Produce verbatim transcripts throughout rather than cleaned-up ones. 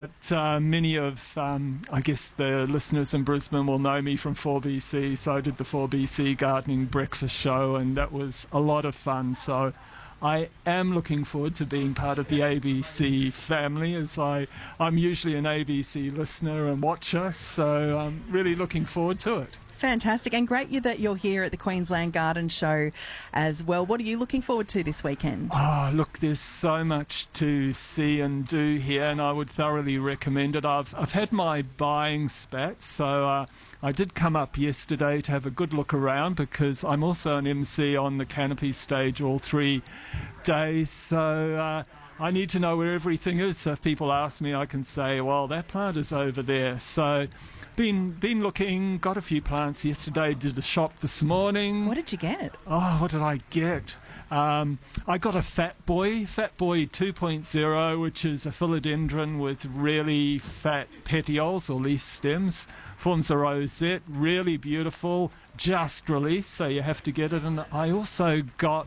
But uh, many of, um, I guess, the listeners in Brisbane will know me from four B C. So I did the four B C Gardening Breakfast Show, and that was a lot of fun. So I am looking forward to being part of the A B C family, as I, I'm usually an A B C listener and watcher, so I'm really looking forward to it. Fantastic, and great you that you're here at the Queensland Garden Show as well. What are you looking forward to this weekend? Oh, look, there's so much to see and do here, and I would thoroughly recommend it. I've I've had my buying spat, so uh, I did come up yesterday to have a good look around, because I'm also an M C on the canopy stage all three days, so uh, I need to know where everything is. So if people ask me, I can say, well, that plant is over there. So been been looking, got a few plants yesterday, did a shop this morning. What did you get? Oh, what did I get? Um, I got a Fat Boy, Fat Boy two point oh, which is a philodendron with really fat petioles or leaf stems. Forms a rosette, really beautiful, just released, so you have to get it. And I also got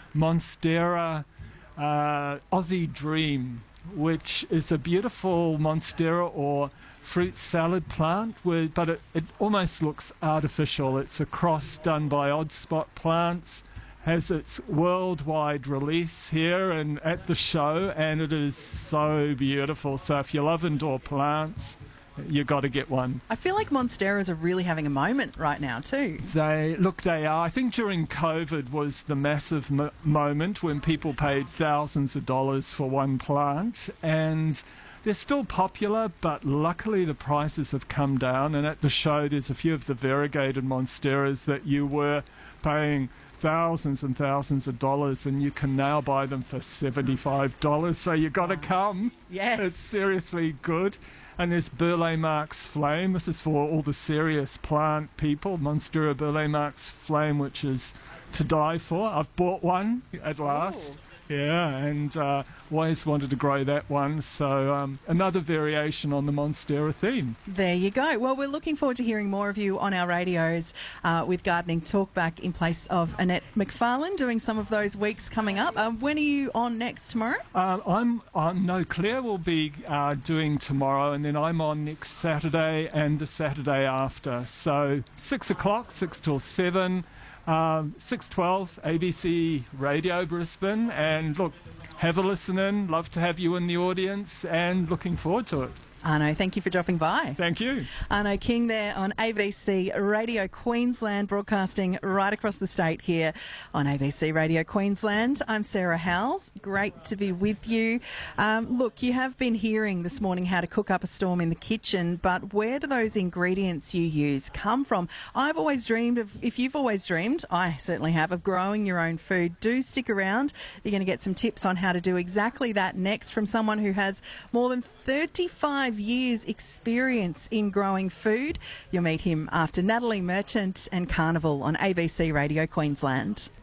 Monstera uh, Aussie Dream, which is a beautiful Monstera or fruit salad plant, with, but it, it almost looks artificial. It's a cross done by Odd Spot Plants, has its worldwide release here and at the show, and it is so beautiful. So if you love indoor plants, you got to get one. I feel like Monsteras are really having a moment right now too. They look, they are. I think during COVID was the massive m- moment when people paid thousands of dollars for one plant, and they're still popular, but luckily the prices have come down. And at the show, there's a few of the variegated Monsteras that you were paying thousands and thousands of dollars, and you can now buy them for seventy-five dollars. So you got to come. Yes, it's seriously good. And there's Burle Marx Flame. This is for all the serious plant people. Monstera Burle Marx Flame, which is to die for. I've bought one at last. Oh. Yeah, and uh, always wanted to grow that one. So um, another variation on the Monstera theme. There you go. Well, we're looking forward to hearing more of you on our radios uh, with Gardening Talkback in place of Annette McFarlane, doing some of those weeks coming up. Uh, when are you on next, tomorrow? Uh, I'm on, no, Claire will be uh, doing tomorrow, and then I'm on next Saturday and the Saturday after. So six o'clock, six till seven. Um, six twelve A B C Radio Brisbane, and look, have a listen in, love to have you in the audience, and looking forward to it. Arno, thank you for dropping by. Thank you. Arno King there on A B C Radio Queensland, broadcasting right across the state here on A B C Radio Queensland. I'm Sarah Howells. Great to be with you. Um, look, you have been hearing this morning how to cook up a storm in the kitchen, but where do those ingredients you use come from? I've always dreamed of, if you've always dreamed, I certainly have, of growing your own food. Do stick around. You're going to get some tips on how to do exactly that next from someone who has more than thirty-five years experience in growing food. You'll meet him after Natalie Merchant and Carnival on A B C Radio Queensland.